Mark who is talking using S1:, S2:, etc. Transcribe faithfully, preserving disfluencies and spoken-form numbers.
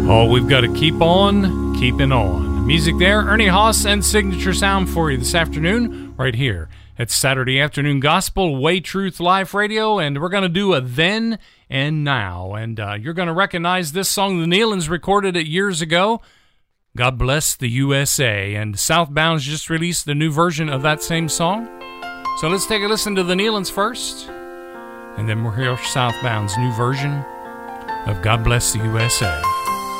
S1: Oh, we've got to keep on keeping on. Music there, Ernie Haas and Signature Sound for you this afternoon, right here. It's Saturday Afternoon Gospel, Way Truth Live Radio, and we're going to do a Then and Now. And uh, you're going to recognize this song. The Nealons recorded it years ago. God Bless the U S A. And Southbound's just released the new version of that same song. So let's take a listen to the Nealons first, and then we'll hear Southbound's new version of God Bless the U S A.